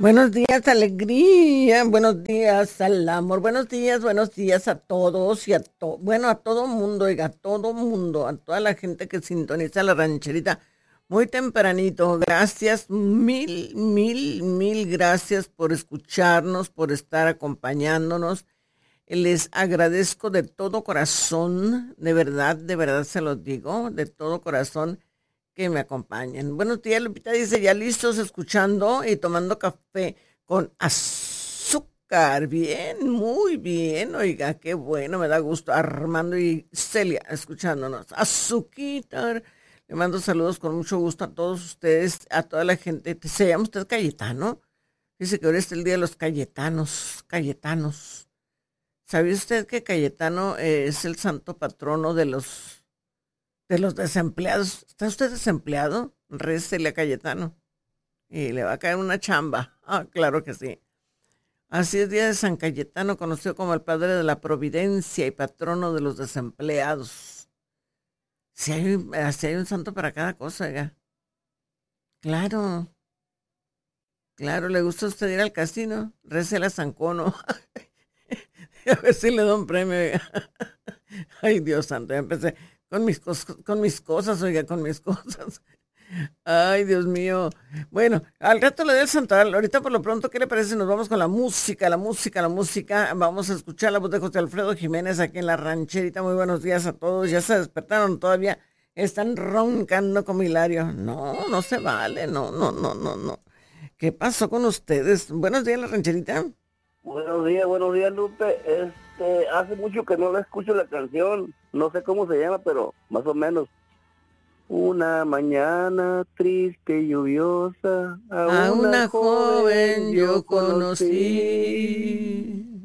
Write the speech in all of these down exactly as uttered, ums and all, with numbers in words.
Buenos días, alegría. Buenos días al amor. Buenos días, buenos días a todos y a todo, bueno, a todo mundo, oiga, a todo mundo, a toda la gente que sintoniza la rancherita muy tempranito. Gracias, mil, mil, mil gracias por escucharnos, por estar acompañándonos. Les agradezco de todo corazón, de verdad, de verdad se los digo, de todo corazón que me acompañen. Buenos días, Lupita dice, ya listos escuchando y tomando café con azúcar. Bien, muy bien, oiga, qué bueno, me da gusto. Armando y Celia escuchándonos. Azuquitar. Le mando saludos con mucho gusto a todos ustedes, a toda la gente. ¿Se llama usted Cayetano? Dice que ahora es el día de los Cayetanos, Cayetanos. ¿Sabía usted que Cayetano eh, es el santo patrono de los de los desempleados? ¿Está usted desempleado? Récele a Cayetano y le va a caer una chamba. Ah, claro que sí. Así es, día de San Cayetano, conocido como el padre de la providencia y patrono de los desempleados. Si hay, si hay un santo para cada cosa, ya. Claro, claro, ¿le gusta a usted ir al casino? Récele a San Cono. A ver si le da un premio, oiga. Ay, Dios santo, ya empecé con mis, cos- con mis cosas, oiga, con mis cosas. Ay, Dios mío. Bueno, al rato le doy el santoral. Ahorita por lo pronto, ¿qué le parece si nos vamos con la música, la música, la música? Vamos a escuchar la voz de José Alfredo Jiménez aquí en la rancherita. Muy buenos días a todos. ¿Ya se despertaron todavía? Están roncando como Hilario. No, no se vale. No, no, no, no, no. ¿Qué pasó con ustedes? Buenos días, la rancherita. Buenos días, buenos días, Lupe. Este, hace mucho que no la escucho la canción. No sé cómo se llama, pero más o menos. Una mañana triste y lluviosa, a A una una joven joven yo yo conocí. conocí.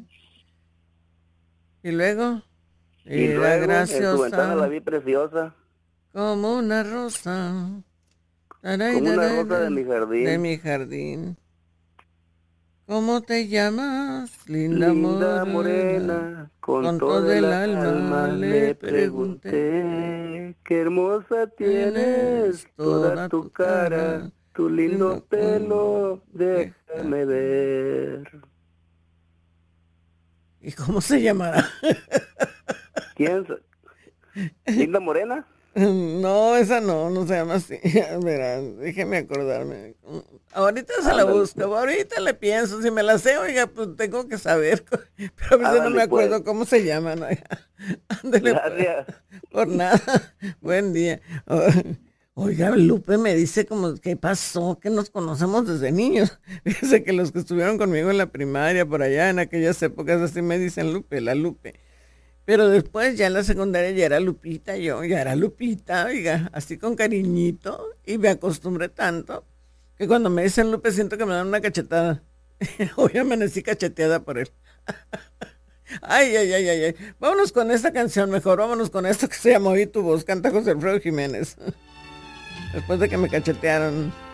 Y luego Y era luego en su ventana la graciosa vi preciosa, como una rosa. Taray, como una taray, rosa de taray, mi de jardín. mi jardín. ¿Cómo te llamas, linda Linda morena? morena, con Con todo todo el el alma alma le le pregunté. pregunté, qué hermosa tienes Tienes toda toda tu tu cara, cara, tu lindo lindo con... pelo, déjame Déjame. ver. ¿Y cómo se llamará? ¿Quién? sa- ¿Linda morena? No, esa no, no se llama así. Mira, déjeme acordarme. Ahorita se la Ándale, busco, ahorita le pienso. Si me la sé, oiga, pues tengo que saber. Pero a veces no me ándale pues. acuerdo cómo se llaman, oiga. Ándele pues, Gracias. por nada. Buen día. O- Oiga, Lupe me dice como, ¿qué pasó? Que nos conocemos desde niños. Dice que los que estuvieron conmigo en la primaria, por allá, en aquellas épocas, así me dicen Lupe, la Lupe. Pero después ya en la secundaria ya era Lupita, yo ya era Lupita, oiga, así con cariñito, y me acostumbré tanto que cuando me dicen Lupe siento que me dan una cachetada. Hoy amanecí cacheteada por él. Ay, ay, ay, ay, ay. Vámonos con esta canción mejor, vámonos con esto que se llama Oí tu voz, canta José Alfredo Jiménez. Después de que me cachetearon.